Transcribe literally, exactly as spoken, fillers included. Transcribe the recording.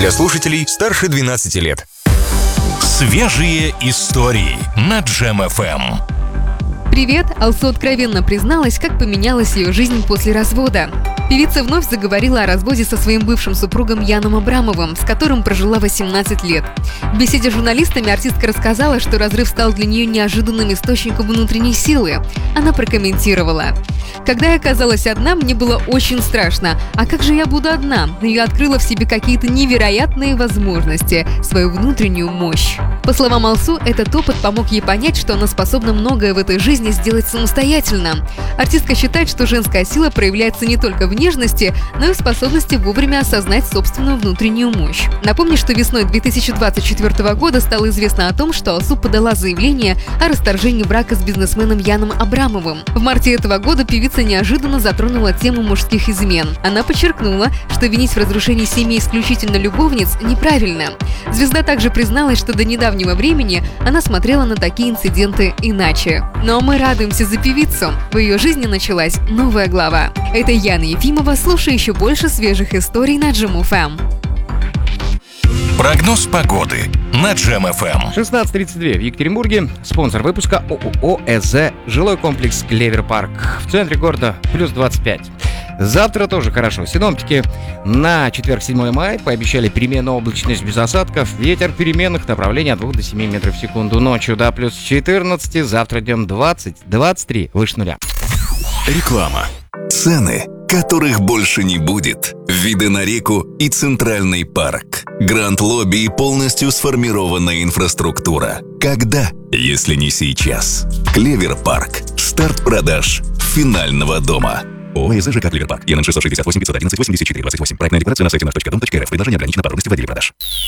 Для слушателей старше двенадцати лет. Свежие истории на Джем эф эм. Привет! Алсу откровенно призналась, как поменялась ее жизнь после развода. Певица вновь заговорила о разводе со своим бывшим супругом Яном Абрамовым, с которым прожила восемнадцать лет. В беседе с журналистами артистка рассказала, что разрыв стал для нее неожиданным источником внутренней силы. Она прокомментировала: «Когда я оказалась одна, мне было очень страшно. А как же я буду одна? Но я открыла в себе какие-то невероятные возможности, свою внутреннюю мощь». По словам Алсу, этот опыт помог ей понять, что она способна многое в этой жизни сделать самостоятельно. Артистка считает, что женская сила проявляется не только в нежности, но и в способности вовремя осознать собственную внутреннюю мощь. Напомню, что весной две тысячи двадцать четвёртого года стало известно о том, что Алсу подала заявление о расторжении брака с бизнесменом Яном Абрамовым. В марте этого года певица неожиданно затронула тему мужских измен. Она подчеркнула, что винить в разрушении семьи исключительно любовниц неправильно. Звезда также призналась, что до недавнего времени она смотрела на такие инциденты иначе. Но мы радуемся за певицу. В ее жизни началась новая глава. Это Яна Ефимова. Слушай еще больше свежих историй на Джем эф эм. Прогноз погоды на Джем эф эм. шестнадцать тридцать два в Екатеринбурге. Спонсор выпуска ООО «ЭЗ». Жилой комплекс «Клевер Парк». В центре города плюс двадцать пять. Завтра тоже хорошо. Синоптики на четверг, седьмое мая, пообещали переменную облачность без осадков. Ветер переменных направлений от двух до семи метров в секунду. Ночью до плюс четырнадцать. Завтра днем двадцать двадцать три выше нуля. Реклама. Цены, которых больше не будет. Виды на реку и Центральный парк. Гранд-лобби и полностью сформированная инфраструктура. Когда, если не сейчас? Клевер Парк. Старт продаж финального дома. ООО «ЭЗ ЖК Клевер Парк». ЕН шестьсот шестьдесят восемь пятьсот одиннадцать восемьдесят четыре двадцать восемь. Проектная декларация на сайте наш точка дом точка рф. Предложение ограничено по трудности в отделе продаж.